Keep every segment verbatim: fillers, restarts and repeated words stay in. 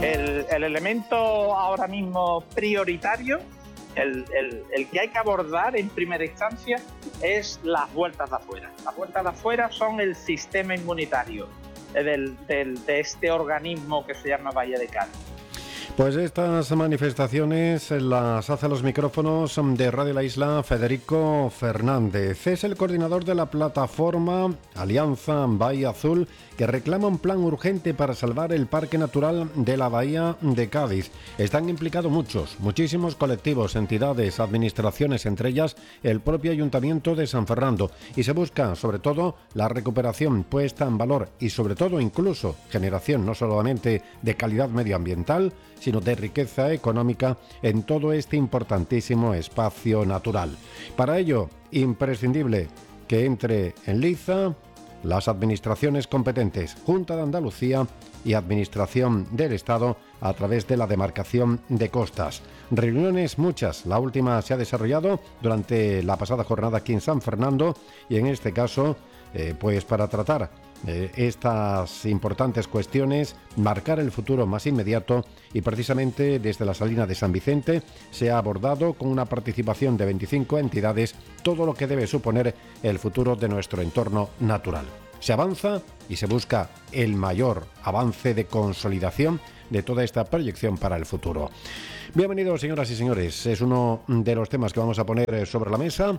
El, el elemento ahora mismo prioritario, el, el, el que hay que abordar en primera instancia, es las vueltas de afuera. Las vueltas de afuera son el sistema inmunitario del, del, de este organismo que se llama Valle de Cádiz. Pues estas manifestaciones las hace a los micrófonos de Radio La Isla Federico Fernández. Es el coordinador de la plataforma Alianza Bahía Azul, que reclama un plan urgente para salvar el Parque Natural de la Bahía de Cádiz. Están implicados muchos, muchísimos colectivos, entidades, administraciones, entre ellas el propio Ayuntamiento de San Fernando. Y se busca, sobre todo, la recuperación puesta en valor y, sobre todo, incluso, generación no solamente de calidad medioambiental, sino de riqueza económica en todo este importantísimo espacio natural. Para ello, imprescindible que entre en liza las administraciones competentes, Junta de Andalucía y Administración del Estado, a través de la demarcación de costas. Reuniones muchas, la última se ha desarrollado durante la pasada jornada aquí en San Fernando y en este caso, eh, pues para tratar eh, estas importantes cuestiones, marcar el futuro más inmediato, y precisamente desde la Salina de San Vicente se ha abordado con una participación de veinticinco entidades todo lo que debe suponer el futuro de nuestro entorno natural. Se avanza y se busca el mayor avance de consolidación de toda esta proyección para el futuro. Bienvenidos, señoras y señores. Es uno de los temas que vamos a poner sobre la mesa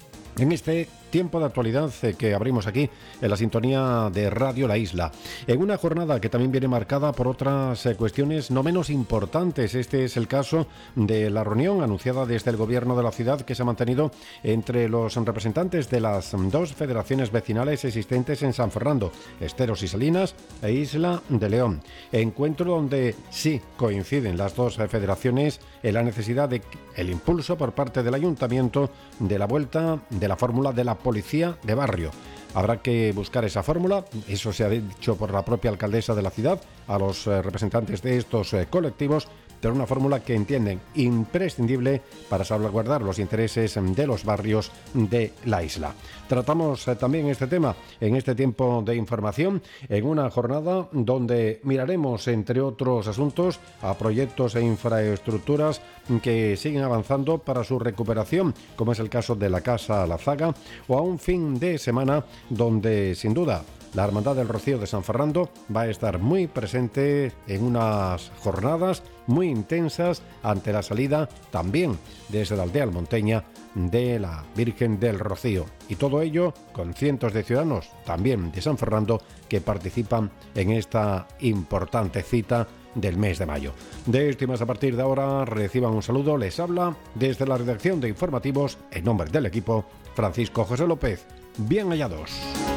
en este tiempo de actualidad que abrimos aquí en la sintonía de Radio La Isla, en una jornada que también viene marcada por otras eh, cuestiones no menos importantes. Este es el caso de la reunión anunciada desde el gobierno de la ciudad que se ha mantenido entre los representantes de las dos federaciones vecinales existentes en San Fernando, Esteros y Salinas e Isla de León. Encuentro donde sí coinciden las dos federaciones en la necesidad de el impulso por parte del ayuntamiento de la vuelta de la fórmula de la policía de barrio. Habrá que buscar esa fórmula, eso se ha dicho por la propia alcaldesa de la ciudad a los eh, representantes de estos eh, colectivos, pero una fórmula que entienden imprescindible para salvaguardar los intereses de los barrios de la isla. Tratamos eh, también este tema en este tiempo de información, en una jornada donde miraremos, entre otros asuntos, a proyectos e infraestructuras que siguen avanzando para su recuperación, como es el caso de la Casa La Zaga, o a un fin de semana donde, sin duda, la Hermandad del Rocío de San Fernando va a estar muy presente en unas jornadas muy intensas ante la salida también desde la aldea almonteña de la Virgen del Rocío. Y todo ello con cientos de ciudadanos también de San Fernando que participan en esta importante cita del mes de mayo. De esto y más a partir de ahora, reciban un saludo. Les habla desde la redacción de informativos, en nombre del equipo, Francisco José López. Bien hallados.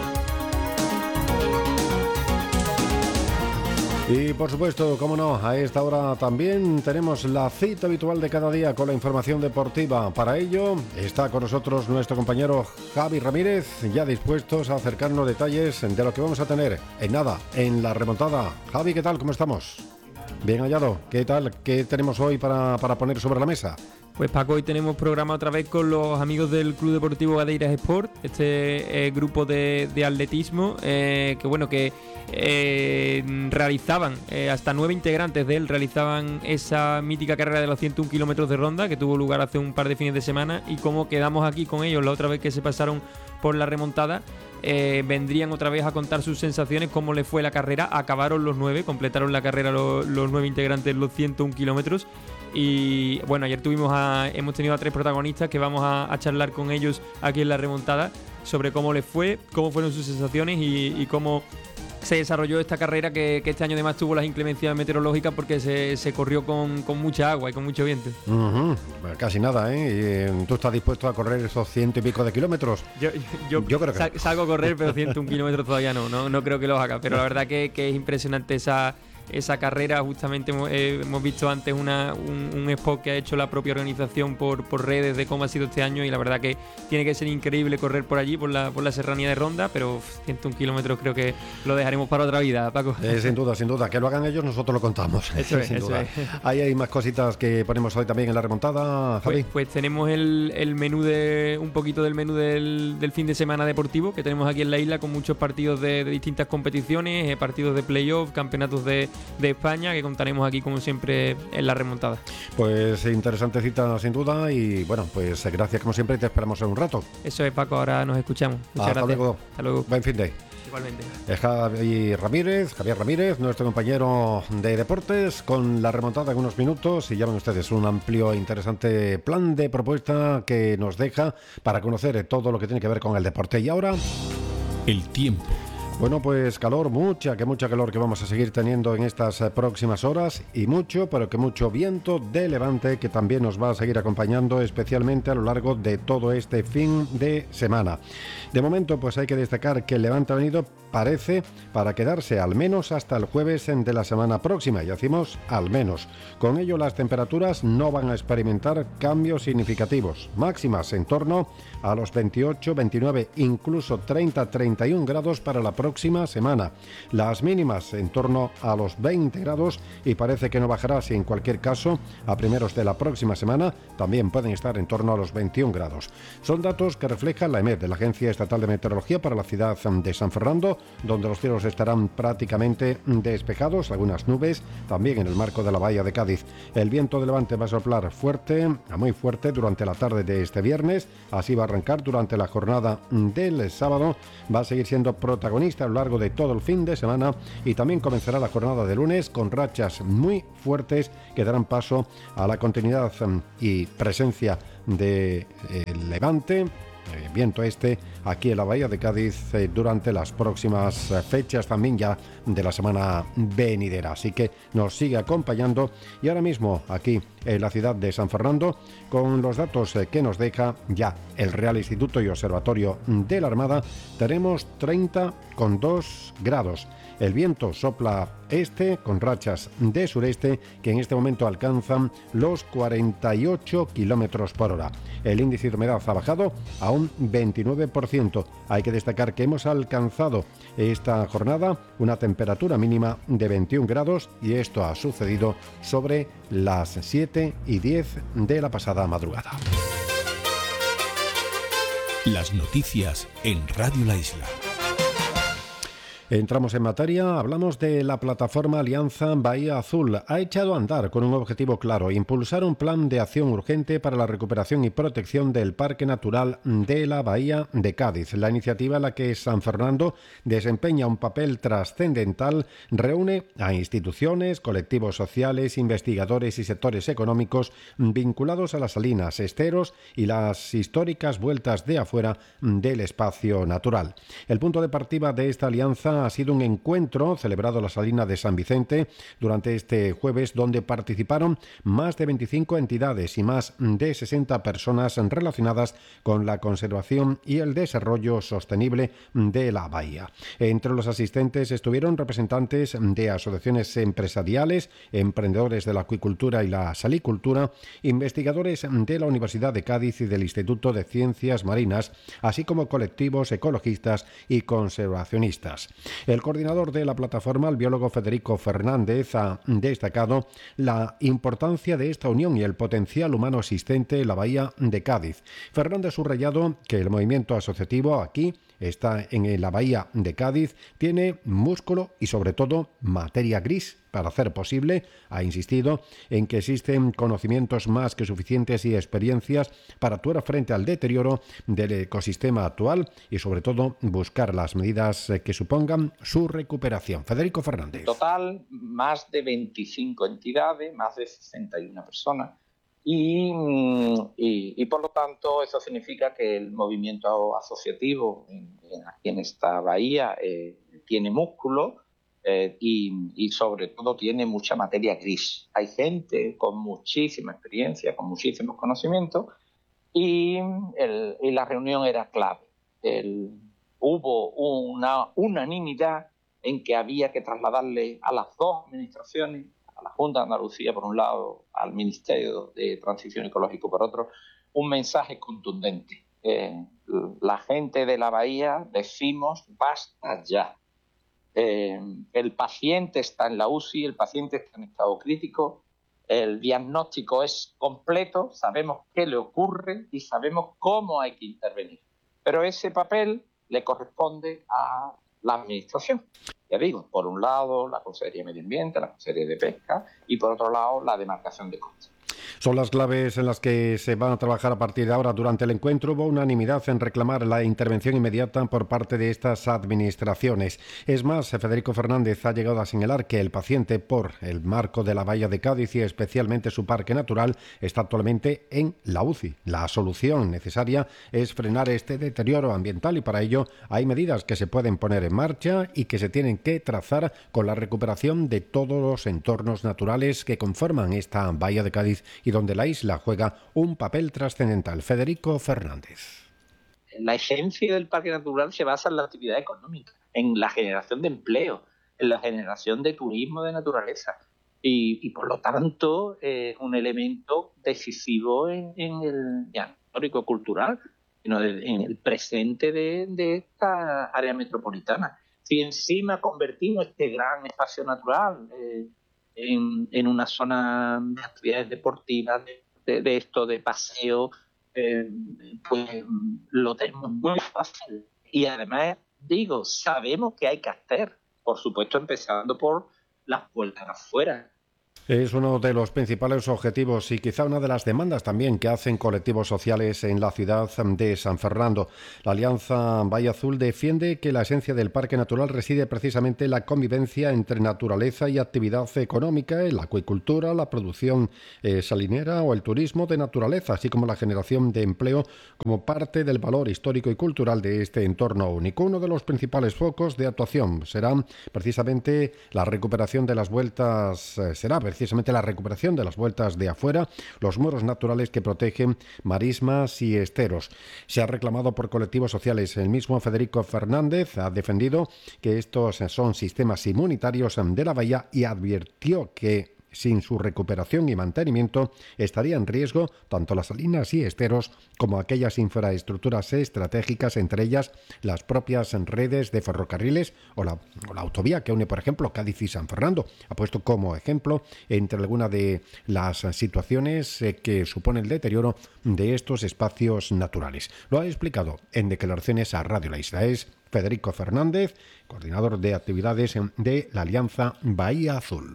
Y por supuesto, como no, a esta hora también tenemos la cita habitual de cada día con la información deportiva. Para ello está con nosotros nuestro compañero Javi Ramírez, ya dispuestos a acercarnos detalles de lo que vamos a tener en nada, en la remontada. Javi, ¿qué tal? ¿Cómo estamos? Bien hallado. ¿Qué tal? ¿Qué tenemos hoy para, para poner sobre la mesa? Pues Paco, hoy tenemos programa otra vez con los amigos del Club Deportivo Gadeiras Sport, este eh, grupo de, de atletismo, eh, que bueno, que eh, realizaban, eh, hasta nueve integrantes de él realizaban esa mítica carrera de los ciento un kilómetros de ronda que tuvo lugar hace un par de fines de semana, y como quedamos aquí con ellos la otra vez que se pasaron por la remontada, eh, vendrían otra vez a contar sus sensaciones, cómo les fue la carrera. Acabaron los nueve, completaron la carrera los, los nueve integrantes, los ciento un kilómetros. Y bueno, ayer tuvimos a, hemos tenido a tres protagonistas que vamos a, a charlar con ellos aquí en la remontada sobre cómo les fue, cómo fueron sus sensaciones y, y cómo se desarrolló esta carrera que, que este año además tuvo las inclemencias meteorológicas porque se, se corrió con, con mucha agua y con mucho viento. Uh-huh. Casi nada, ¿eh? ¿Tú estás dispuesto a correr esos ciento y pico de kilómetros? Yo, yo, yo creo que sal, salgo a correr, pero ciento un kilómetros todavía no, no, no creo que los haga, pero la verdad que, que es impresionante esa... esa carrera. Justamente hemos, eh, hemos visto antes una, un, un spot que ha hecho la propia organización por, por redes de cómo ha sido este año, y la verdad que tiene que ser increíble correr por allí, por la, por la serranía de Ronda, pero uf, ciento un kilómetros creo que lo dejaremos para otra vida, Paco. Eh, sin duda, sin duda, que lo hagan ellos, nosotros lo contamos. Eso es, sin eso duda. es. Ahí hay más cositas que ponemos hoy también en la remontada, Javi. Pues, pues tenemos el, el menú de un poquito del menú del, del fin de semana deportivo que tenemos aquí en la isla, con muchos partidos de, de distintas competiciones, eh, partidos de playoff, campeonatos de de España, que contaremos aquí como siempre en la remontada. Pues interesante cita sin duda y bueno, pues gracias como siempre y te esperamos en un rato. Eso es, Paco, ahora nos escuchamos. Muchas Hasta gracias. luego. Hasta luego. Buen fin de. Igualmente. Es Javier Ramírez, Javier Ramírez, nuestro compañero de deportes, con la remontada en unos minutos y ya ven ustedes un amplio e interesante plan de propuesta que nos deja para conocer todo lo que tiene que ver con el deporte. Y ahora, el tiempo. Bueno, pues calor, mucha, que mucha calor que vamos a seguir teniendo en estas eh, próximas horas y mucho, pero que mucho viento de levante que también nos va a seguir acompañando especialmente a lo largo de todo este fin de semana. De momento, pues hay que destacar que el levante ha venido, parece, para quedarse al menos hasta el jueves de la semana próxima, y decimos al menos. Con ello, las temperaturas no van a experimentar cambios significativos, máximas en torno a los veintiocho, veintinueve, incluso treinta, treinta y uno grados para la próxima próxima semana. Las mínimas en torno a los veinte grados y parece que no bajará, si en cualquier caso a primeros de la próxima semana también pueden estar en torno a los veintiún grados. Son datos que refleja la EMET, de la Agencia Estatal de Meteorología, para la ciudad de San Fernando, donde los cielos estarán prácticamente despejados, algunas nubes también en el marco de la bahía de Cádiz. El viento de levante va a soplar fuerte, a muy fuerte durante la tarde de este viernes, así va a arrancar durante la jornada del sábado, va a seguir siendo protagonista a lo largo de todo el fin de semana y también comenzará la jornada de lunes con rachas muy fuertes que darán paso a la continuidad y presencia de eh, levante, eh, viento este, aquí en la bahía de Cádiz eh, durante las próximas eh, fechas también ya de la semana venidera. Así que nos sigue acompañando y ahora mismo aquí en la ciudad de San Fernando con los datos eh, que nos deja ya el Real Instituto y Observatorio de la Armada, tenemos treinta coma dos grados. El viento sopla este con rachas de sureste que en este momento alcanzan los cuarenta y ocho kilómetros por hora. El índice de humedad ha bajado a un veintinueve por ciento. Hay que destacar que hemos alcanzado esta jornada una temperatura mínima de veintiún grados y esto ha sucedido sobre las siete y diez de la pasada madrugada. Las noticias en Radio La Isla. Entramos en materia, hablamos de la plataforma Alianza Bahía Azul. Ha echado a andar con un objetivo claro: impulsar un plan de acción urgente para la recuperación y protección del Parque Natural de la Bahía de Cádiz. La iniciativa, en la que San Fernando desempeña un papel trascendental, reúne a instituciones, colectivos sociales, investigadores y sectores económicos vinculados a las salinas, esteros y las históricas vueltas de afuera del espacio natural. El punto de partida de esta alianza ha sido un encuentro celebrado en la Salina de San Vicente durante este jueves, donde participaron más de veinticinco entidades y más de sesenta personas relacionadas con la conservación y el desarrollo sostenible de la bahía. Entre los asistentes estuvieron representantes de asociaciones empresariales, emprendedores de la acuicultura y la salicultura, investigadores de la Universidad de Cádiz y del Instituto de Ciencias Marinas, así como colectivos ecologistas y conservacionistas. El coordinador de la plataforma, el biólogo Federico Fernández, ha destacado la importancia de esta unión y el potencial humano existente en la bahía de Cádiz. Fernández ha subrayado que el movimiento asociativo aquí está en la bahía de Cádiz, tiene músculo y sobre todo materia gris para hacer posible. Ha insistido en que existen conocimientos más que suficientes y experiencias para actuar frente al deterioro del ecosistema actual y sobre todo buscar las medidas que supongan su recuperación. Federico Fernández. En total, más de veinticinco entidades, más de sesenta y una personas. Y, y, y por lo tanto eso significa que el movimiento asociativo en, en, aquí en esta bahía eh, tiene músculo eh, y, y sobre todo tiene mucha materia gris. Hay gente con muchísima experiencia, con muchísimos conocimientos y, el, y la reunión era clave. El, hubo una unanimidad en que había que trasladarle a las dos administraciones, a la Junta de Andalucía por un lado, al Ministerio de Transición Ecológica por otro, un mensaje contundente. Eh, la gente de la bahía decimos basta ya. Eh, el paciente está en la U C I, el paciente está en estado crítico, el diagnóstico es completo, sabemos qué le ocurre y sabemos cómo hay que intervenir. Pero ese papel le corresponde a la administración. Ya digo, por un lado la Consejería de Medio Ambiente, la Consejería de Pesca y por otro lado la demarcación de costas. Son las claves en las que se van a trabajar a partir de ahora. Durante el encuentro hubo unanimidad en reclamar la intervención inmediata por parte de estas administraciones. Es más, Federico Fernández ha llegado a señalar que el paciente por el marco de la Bahía de Cádiz y especialmente su parque natural está actualmente en la U C I. La solución necesaria es frenar este deterioro ambiental y para ello hay medidas que se pueden poner en marcha y que se tienen que trazar con la recuperación de todos los entornos naturales que conforman esta Bahía de Cádiz y donde la isla juega un papel trascendental. Federico Fernández. La esencia del parque natural se basa en la actividad económica, en la generación de empleo, en la generación de turismo de naturaleza y, y por lo tanto es eh, un elemento decisivo en, en el ya, histórico cultural, sino de, en el presente de, de esta área metropolitana. Si encima convertimos este gran espacio natural eh, En, en una zona de actividades deportivas, de, de, de esto, de paseo, eh, pues lo tenemos muy fácil. Y además, digo, sabemos que hay que hacer, por supuesto, empezando por las puertas afuera. Es uno de los principales objetivos y quizá una de las demandas también que hacen colectivos sociales en la ciudad de San Fernando. La Alianza Bahía Azul defiende que la esencia del parque natural reside precisamente en la convivencia entre naturaleza y actividad económica, en la acuicultura, la producción eh, salinera o el turismo de naturaleza, así como la generación de empleo como parte del valor histórico y cultural de este entorno único. Uno de los principales focos de actuación será precisamente la recuperación de las vueltas, eh, será precisamente la recuperación de las vueltas de afuera, los muros naturales que protegen marismas y esteros. Se ha reclamado por colectivos sociales. El mismo Federico Fernández ha defendido que estos son sistemas inmunitarios de la bahía y advirtió que sin su recuperación y mantenimiento estaría en riesgo tanto las salinas y esteros como aquellas infraestructuras estratégicas, entre ellas las propias redes de ferrocarriles o la, o la autovía que une, por ejemplo, Cádiz y San Fernando. Ha puesto como ejemplo entre algunas de las situaciones eh, que supone el deterioro de estos espacios naturales. Lo ha explicado en declaraciones a Radio La Isla. Es Federico Fernández, coordinador de actividades de la Alianza Bahía Azul.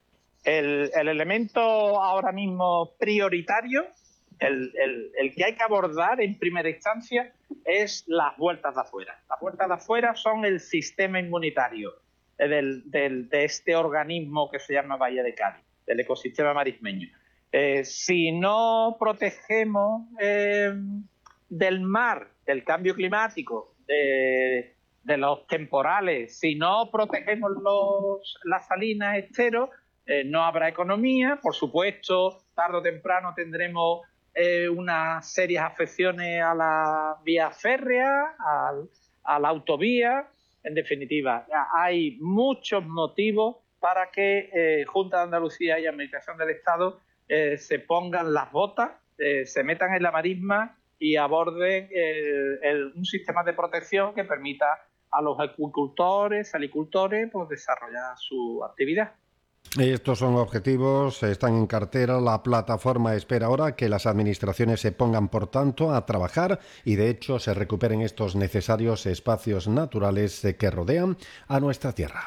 El, el elemento ahora mismo prioritario, el, el, el que hay que abordar en primera instancia, es las vueltas de afuera. Las vueltas de afuera son el sistema inmunitario del, del, de este organismo que se llama Bahía de Cádiz, del ecosistema marismeño. Eh, si no protegemos eh, del mar, del cambio climático, de, de los temporales, si no protegemos los, las salinas, esteros, Eh, no habrá economía. Por supuesto, tarde o temprano tendremos eh, unas serias afecciones a la vía férrea, al, a la autovía. En definitiva, hay muchos motivos para que eh, Junta de Andalucía y Administración del Estado eh, se pongan las botas, eh, se metan en la marisma y aborden eh, el, un sistema de protección que permita a los acuicultores, salicultores, pues, desarrollar su actividad. Estos son objetivos, están en cartera. La plataforma espera ahora que las administraciones se pongan, por tanto, a trabajar y, de hecho, se recuperen estos necesarios espacios naturales que rodean a nuestra tierra.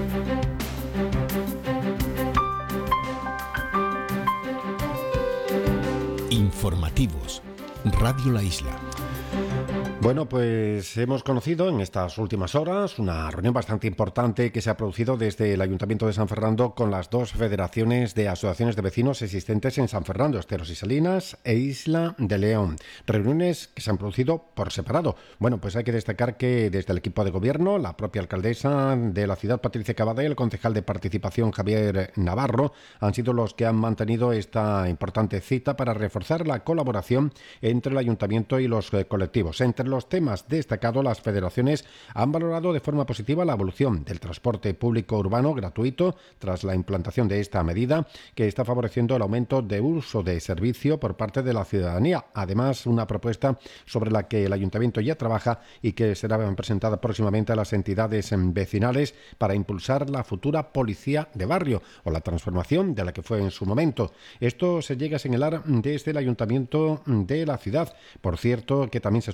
Informativos. Radio La Isla. Bueno, pues hemos conocido en estas últimas horas una reunión bastante importante que se ha producido desde el Ayuntamiento de San Fernando con las dos federaciones de asociaciones de vecinos existentes en San Fernando, Esteros y Salinas e Isla de León. Reuniones que se han producido por separado. Bueno, pues hay que destacar que desde el equipo de gobierno, la propia alcaldesa de la ciudad, Patricia Cabada, y el concejal de participación, Javier Navarro, han sido los que han mantenido esta importante cita para reforzar la colaboración entre el Ayuntamiento y los colectivos. Entre los temas destacados, las federaciones han valorado de forma positiva la evolución del transporte público urbano gratuito tras la implantación de esta medida, que está favoreciendo el aumento de uso de servicio por parte de la ciudadanía. Además, una propuesta sobre la que el Ayuntamiento ya trabaja y que será presentada próximamente a las entidades vecinales para impulsar la futura policía de barrio o la transformación de la que fue en su momento. Esto se llega a señalar desde el Ayuntamiento de la ciudad. Por cierto, que también se ha subrayado la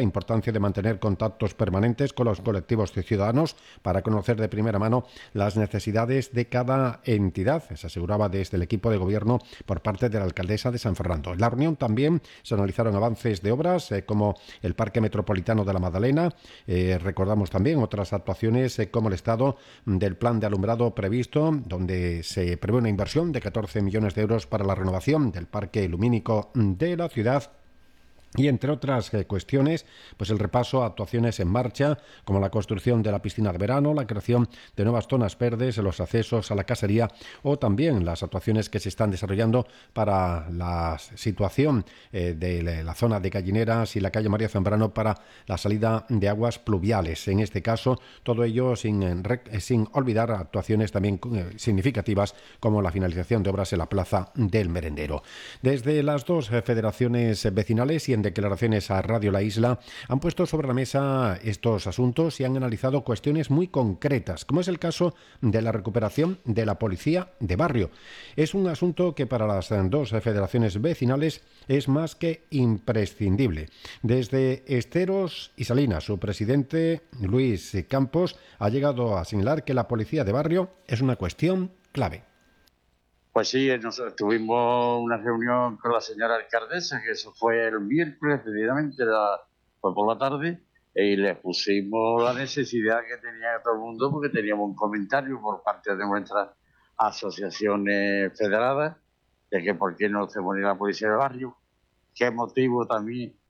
la importancia de mantener contactos permanentes con los colectivos de ciudadanos para conocer de primera mano las necesidades de cada entidad, se aseguraba desde el equipo de gobierno por parte de la alcaldesa de San Fernando. En la reunión también se analizaron avances de obras eh, como el Parque Metropolitano de la Magdalena, eh, recordamos también otras actuaciones eh, como el estado del plan de alumbrado previsto, donde se prevé una inversión de catorce millones de euros para la renovación del parque lumínico de la ciudad. Y entre otras eh, cuestiones, pues el repaso a actuaciones en marcha, como la construcción de la piscina de verano, la creación de nuevas zonas verdes, los accesos a la casería o también las actuaciones que se están desarrollando para la situación eh, de la zona de Gallineras y la calle María Zambrano para la salida de aguas pluviales. En este caso, todo ello sin, eh, sin olvidar actuaciones también eh, significativas como la finalización de obras en la Plaza del Merendero. Desde las dos eh, federaciones vecinales y en declaraciones a Radio La Isla han puesto sobre la mesa estos asuntos y han analizado cuestiones muy concretas, como es el caso de la recuperación de la policía de barrio. Es un asunto que para las dos federaciones vecinales es más que imprescindible. Desde Esteros y Salinas, su presidente Luis Campos ha llegado a señalar que la policía de barrio es una cuestión clave. Pues sí, nosotros tuvimos una reunión con la señora alcaldesa, que eso fue el miércoles, precisamente, la, fue por la tarde, y le pusimos la necesidad que tenía todo el mundo, porque teníamos un comentario por parte de nuestras asociaciones federadas, de que por qué no se ponía la policía de barrio, qué motivo también